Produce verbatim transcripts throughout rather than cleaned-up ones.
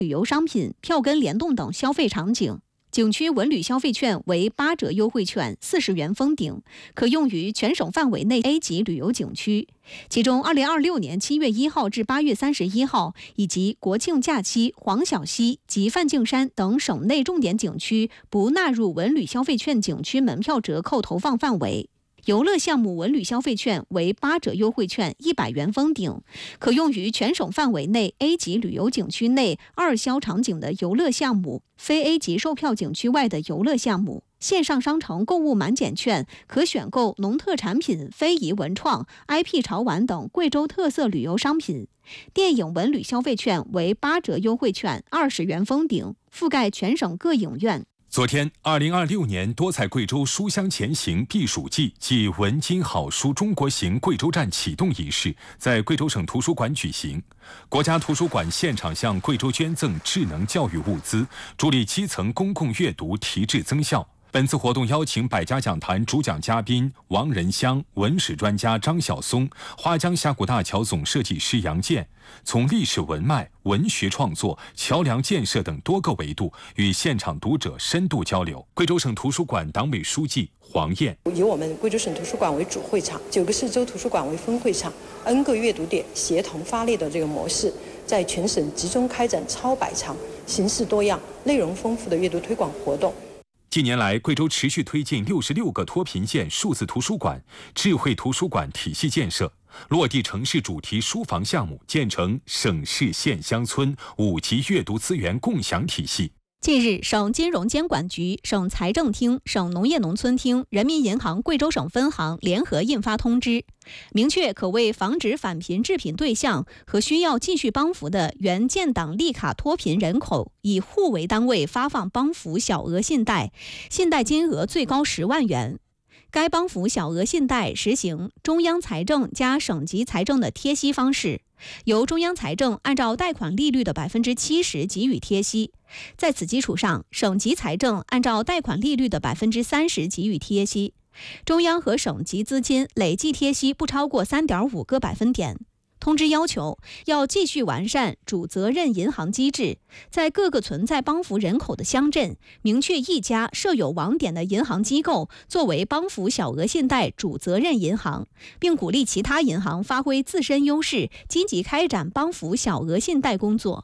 旅游商品、票根联动等消费场景。景区文旅消费券为八折优惠券，四十元封顶，可用于全省范围内 A 级旅游景区。其中，二零二六年七月一号至八月三十一号，以及国庆假期、黄小溪及梵净山等省内重点景区不纳入文旅消费券景区门票折扣投放范围。游乐项目文旅消费券为八折优惠券，一百元封顶，可用于全省范围内 A 级旅游景区内二销场景的游乐项目，非 A 级售票景区外的游乐项目。线上商城购物满减券可选购农特产品、非遗文创、I P 潮玩等贵州特色旅游商品。电影文旅消费券为八折优惠券，二十元封顶，覆盖全省各影院。 昨天，二零二六年多彩贵州书香前行避暑季暨文津好书中国行贵州站启动仪式在贵州省图书馆举行。国家图书馆现场向贵州捐赠智能教育物资，助力基层公共阅读提质增效。本次活动邀请百家讲坛主讲嘉宾王仁香、文史专家张晓松、花江峡谷大桥总设计师杨健，从历史文脉、文学创作、桥梁建设等多个维度与现场读者深度交流。贵州省图书馆党委书记黄燕： 以我们贵州省图书馆为主会场，九个市州图书馆为分会场 ，N 个阅读点协同发力的这个模式，在全省集中开展超百场、形式多样、内容丰富的阅读推广活动。 近年来，贵州持续推进六十六个脱贫县数字图书馆、智慧图书馆体系建设，落地城市主题书房项目，建成省市县乡村五级阅读资源共享体系。 近日，省金融监管局、省财政厅、省农业农村厅、人民银行贵州省分行联合印发通知，明确可为防止返贫致贫对象和需要继续帮扶的原建档立卡脱贫人口，以户为单位发放帮扶小额信贷，信贷金额最高十万元。该帮扶小额信贷实行中央财政加省级财政的贴息方式，由中央财政按照贷款利率的百分之七十给予贴息，在此基础上，省级财政按照贷款利率的百分之三十给予贴息，中央和省级资金累计贴息不超过三点五个百分点。通知要求，要继续完善主责任银行机制，在各个存在帮扶人口的乡镇，明确一家设有网点的银行机构作为帮扶小额信贷主责任银行，并鼓励其他银行发挥自身优势，积极开展帮扶小额信贷工作。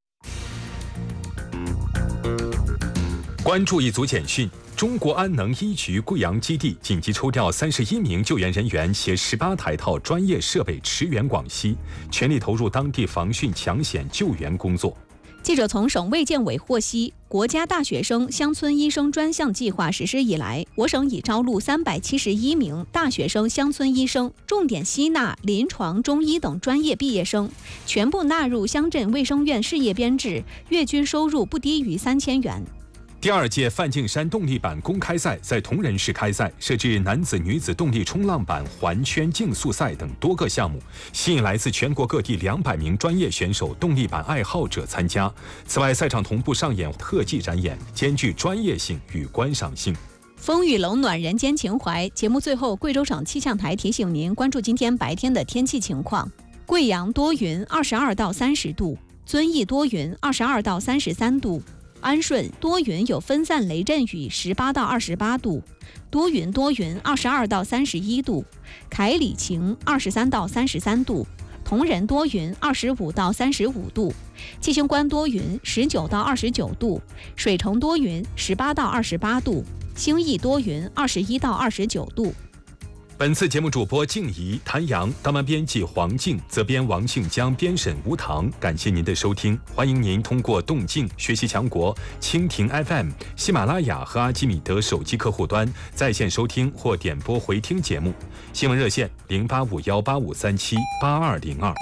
关注一组简讯：中国安能一局贵阳基地紧急抽调三十一名救援人员，携十八台套专业设备驰援广西，全力投入当地防汛抢险救援工作。 记者从省卫健委获悉，国家大学生乡村医生专项计划实施以来，我省已招录三百七十一名大学生乡村医生，重点吸纳临床、中医等专业毕业生，全部纳入乡镇卫生院事业编制，月均收入不低于三千元。 第二届梵净山动力板公开赛在铜仁市开赛，设置男子、女子动力冲浪板、环圈竞速赛等多个项目，吸引来自全国各地两百名专业选手、动力板爱好者参加。此外，赛场同步上演特技展演，兼具专业性与观赏性。 风雨冷暖人间情怀。节目最后，贵州省气象台提醒您关注今天白天的天气情况：贵阳多云，二十二到三十度；遵义多云，二十二到三十三度。安顺多云有分散雷阵雨，十八到二十八度；多云多云，二十二到三十一度；凯里晴，二十三到三十三度；铜仁多云，二十五到三十五度；七星关多云，十九到二十九度；水城多云，十八到二十八度；兴义多云，二十一到二十九度。 本次节目主播静怡、谭阳，当班编辑黄静，责编王庆江，编审吴棠。感谢您的收听，欢迎您通过动静、学习强国、蜻蜓 F M、喜马拉雅和阿基米德手机客户端在线收听或点播回听节目。新闻热线零八五幺八五三七八二零二。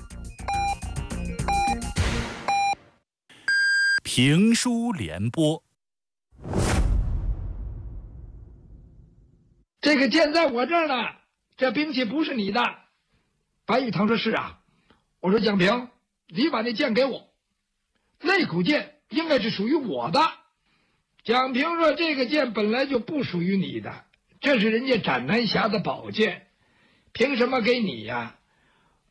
评书联播。 这个剑在我这儿呢，这兵器不是你的。白玉堂说：“是啊。”我说：“蒋平，你把那剑给我，那股剑应该是属于我的。”蒋平说：“这个剑本来就不属于你的，这是人家斩南侠的宝剑，凭什么给你呀？”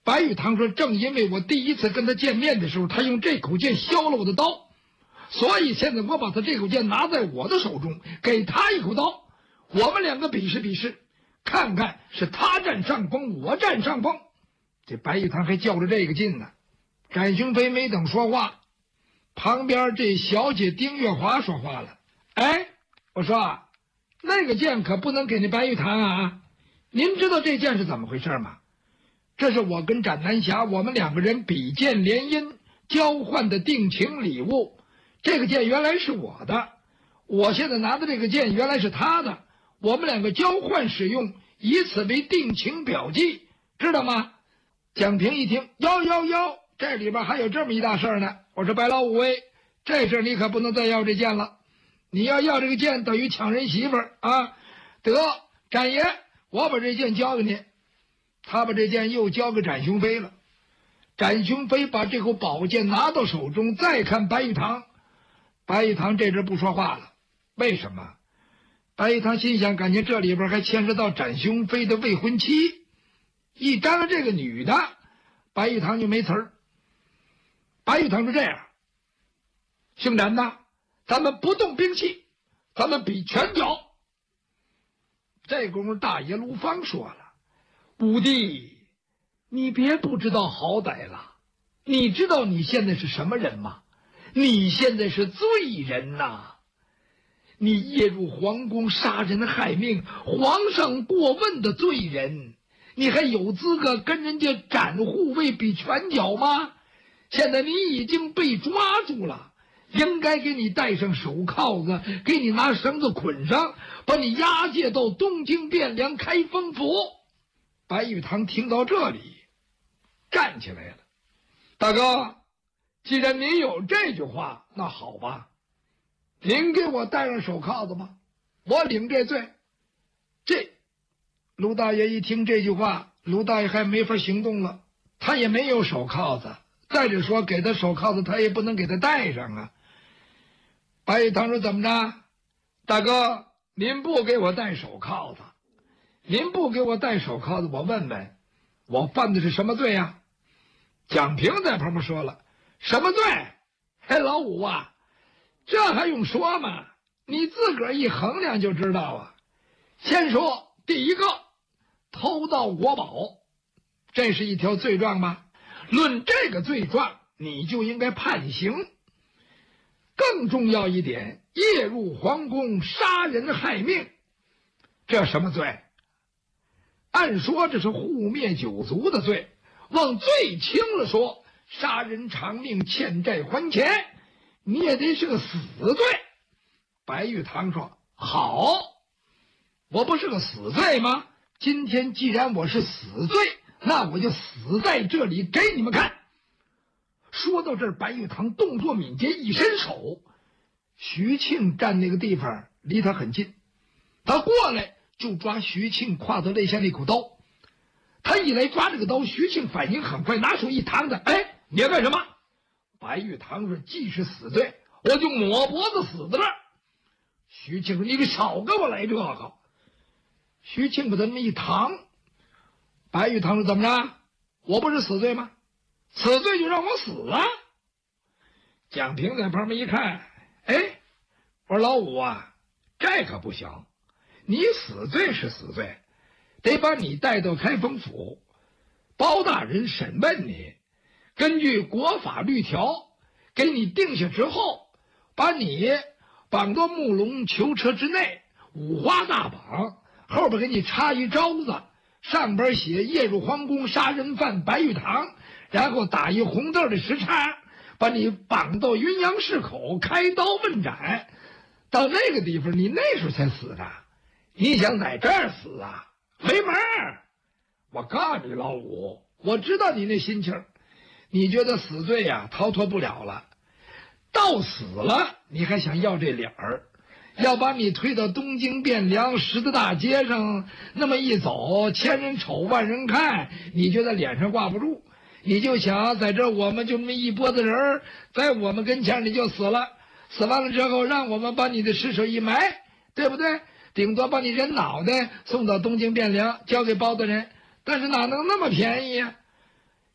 白玉堂说，正因为我第一次跟他见面的时候，他用这口剑削了我的刀，所以现在我把他这口剑拿在我的手中，给他一口刀，我们两个比试比试，看看是他占上风，我占上风。这白玉堂还较着这个劲呢。展雄飞没等说话，旁边这小姐丁月华说话了：“哎，我说啊，那个剑可不能给那白玉堂啊！您知道这剑是怎么回事吗？这是我跟展南侠我们两个人比剑联姻交换的定情礼物。这个剑原来是我的，我现在拿的这个剑原来是他的，我们两个交换使用，以此为定情表记，知道吗？”蒋平一听，哟哟哟，这里边还有这么一大事呢。我说白老五位，这事你可不能再要这剑了，你要要这个剑等于抢人媳妇儿啊！得，展爷，我把这剑交给你。他把这剑又交给展雄飞了。展雄飞把这口宝剑拿到手中，再看白玉堂，白玉堂这阵不说话了。为什么？白玉堂心想，感觉这里边还牵涉到展雄飞的未婚妻，一沾了这个女的，白玉堂就没词儿。白玉堂是这样，姓展呐，咱们不动兵器，咱们比拳脚。这功夫大爷卢芳说了：“五弟，你别不知道好歹了，你知道你现在是什么人吗？你现在是罪人呐！你夜入皇宫杀人害命，皇上过问的罪人，你还有资格跟人家展护卫比拳脚吗？现在你已经被抓住了，应该给你戴上手铐子，给你拿绳子捆上，把你押解到东京汴梁开封府。”白玉堂听到这里，站起来了：“大哥，既然您有这句话，那好吧，您给我戴上手铐子吧，我领这罪。”这卢大爷一听这句话，卢大爷还没法行动了，他也没有手铐子，再者说给他手铐子，他也不能给他戴上啊。白玉堂说：“怎么着，大哥，您不给我戴手铐子，您不给我戴手铐子，我问问，我犯的是什么罪呀？”蒋平在旁边说了：“什么罪？嘿，老五啊，这还用说吗？你自个儿一衡量就知道啊。先说第一个，偷盗国宝，这是一条罪状吗？论这个罪状，你就应该判刑。更重要一点，夜入皇宫杀人害命，这什么罪？按说这是护灭九族的罪，往最轻了说，杀人偿命，欠债还钱，你也得是个死罪。”白玉堂说：“好，我不是个死罪吗？今天既然我是死罪，那我就死在这里给你们看。”说到这儿，白玉堂动作敏捷，一伸手，徐庆站那个地方离他很近，他过来就抓徐庆挎到肋下那口刀。他一来抓这个刀，徐庆反应很快，拿手一搪的：“哎，你要干什么？”白玉堂说：“既是死罪，我就抹脖子死在这儿。”徐庆说：“你可少跟我来这个。”徐庆把他那么一搪，白玉堂说：“怎么着？我不是死罪吗？死罪就让我死啊！”蒋平在旁边一看，哎，我说老五啊，这可不行，你死罪是死罪，得把你带到开封府，包大人审问你，根据国法律条给你定下之后，把你绑到木龙囚车之内，五花大绑，后边给你插一招子，上边写夜入皇宫杀人犯白玉堂，然后打一红字的时差，把你绑到云阳市口开刀问斩，到那个地方你那时候才死的，你想在这儿死啊？没门儿！我告诉你老五，我知道你那心情，你觉得死罪呀、啊、逃脱不了了，到死了你还想要这脸儿，要把你推到东京汴梁十字大街上，那么一走，千人瞅万人看，你觉得脸上挂不住，你就想在这我们就那么一拨子人，在我们跟前你就死了，死完了之后让我们把你的尸首一埋，对不对？顶多把你人脑袋送到东京汴梁交给包大人，但是哪能那么便宜呀、啊？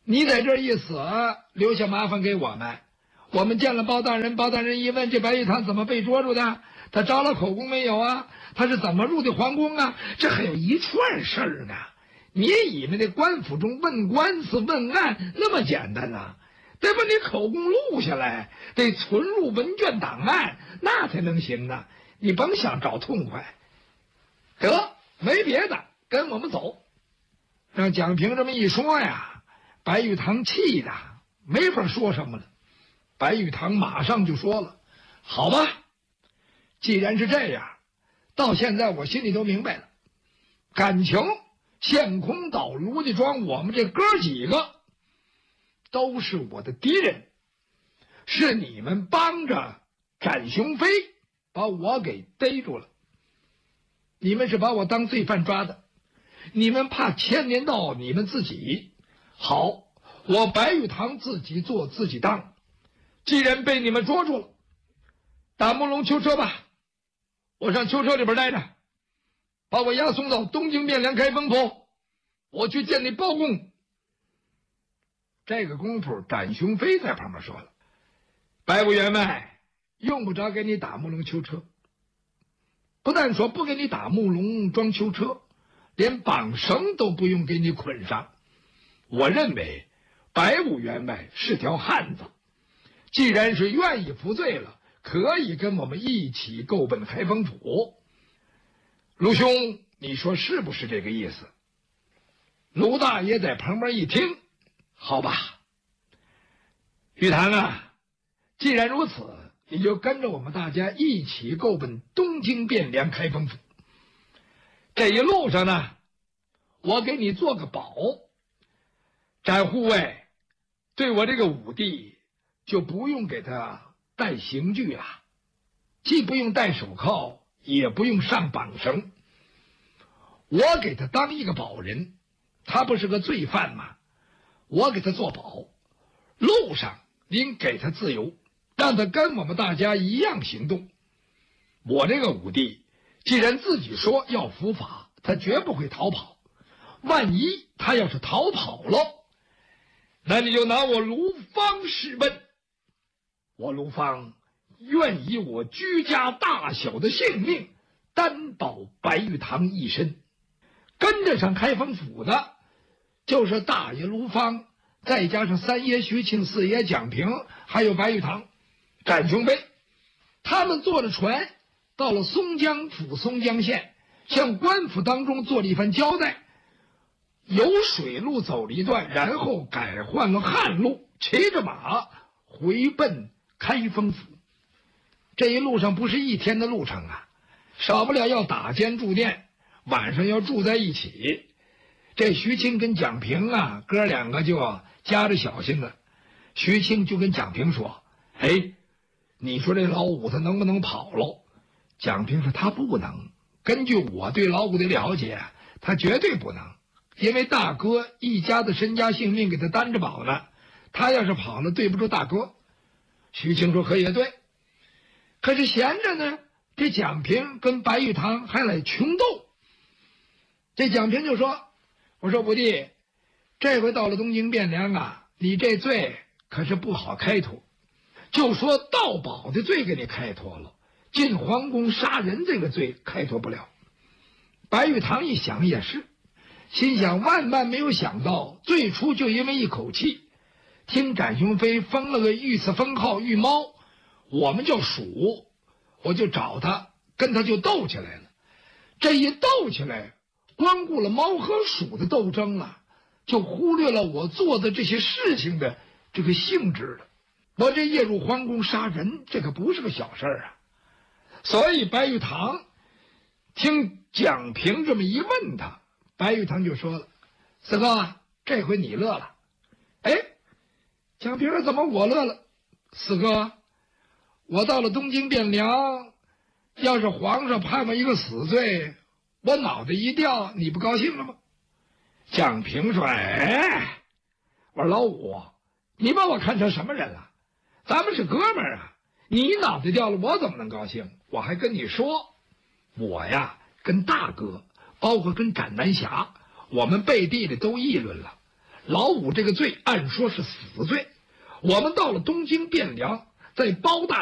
你在这一死，留下麻烦给我们。我们见了包大人，包大人一问，这白玉堂怎么被捉住的？他招了口供没有啊？他是怎么入的皇宫啊？这还有一串事儿呢。你以为那官府中问官司问案那么简单呢？得把你口供录下来，得存入文卷档案，那才能行呢。你甭想找痛快。得，没别的，跟我们走。让蒋平这么一说呀，白玉堂气的没法说什么了。白玉堂马上就说了：“好吧，既然是这样，到现在我心里都明白了，感情县空岛卢家庄我们这哥几个都是我的敌人，是你们帮着展雄飞把我给逮住了。你们是把我当罪犯抓的，你们怕牵连到你们自己。好，我白玉堂自己做自己当。既然被你们捉住了，打木龙囚车吧，我上囚车里边待着，把我押送到东京汴梁开封府，我去见你包公。”这个功夫，展雄飞在旁边说了：“白无员外，用不着给你打木龙囚车。不但说不给你打木龙装囚车，连绑绳都不用给你捆上。我认为白无员外是条汉子，既然是愿意服罪了，可以跟我们一起够奔开封府。卢兄，你说是不是这个意思？”卢大爷在旁边一听，好吧，玉堂啊，既然如此，你就跟着我们大家一起够奔东京汴梁开封府。这一路上呢，我给你做个保，展护卫对我这个武弟就不用给他戴刑具了，既不用戴手铐，也不用上绑绳。我给他当一个保人，他不是个罪犯吗？我给他做保，路上您给他自由，让他跟我们大家一样行动。我这个武弟既然自己说要伏法，他绝不会逃跑。万一他要是逃跑了，那你就拿我卢芳试问。我卢芳愿以我居家大小的性命担保白玉堂一身。跟着上开封府的就是大爷卢芳，再加上三爷徐庆、四爷蒋平，还有白玉堂、展雄飞。他们坐着船到了松江府松江县，向官府当中做了一番交代，由水路走了一段，然后改换了旱路，骑着马回奔开封府。这一路上不是一天的路程啊，少不了要打尖住店，晚上要住在一起。这徐庆跟蒋平啊，哥两个就夹着小心了。徐庆就跟蒋平说：“哎，你说这老五他能不能跑喽？”蒋平说：“他不能。根据我对老五的了解，他绝对不能，因为大哥一家的身家性命给他担着保呢。他要是跑了，对不住大哥。”徐庆说：“可也对。可是闲着呢，这蒋平跟白玉堂还来穷斗。”这蒋平就说：“我说五弟，这回到了东京汴梁啊，你这罪可是不好开脱。就说盗宝的罪给你开脱了，进皇宫杀人这个罪开脱不了。”白玉堂一想也是，心想万万没有想到，最初就因为一口气，听展雄飞封了个御赐封号御猫，我们就鼠，我就找他，跟他就斗起来了。这一斗起来，光顾了猫和鼠的斗争了，就忽略了我做的这些事情的这个性质了。我这夜入皇宫杀人，这可不是个小事啊。所以白玉堂听蒋平这么一问他，白玉堂就说了：“四哥，这回你乐了。”哎，蒋平说：“怎么我乐了？四哥，我到了东京汴梁，要是皇上判我一个死罪，我脑袋一掉，你不高兴了吗？”蒋平说：“哎，我说老五，你把我看成什么人了？咱们是哥们儿啊，你脑袋掉了，我怎么能高兴？我还跟你说，我呀跟大哥，包括跟展南侠，我们背地里都议论了， 老五这个罪按说是死罪。我们到了东京汴梁，在包大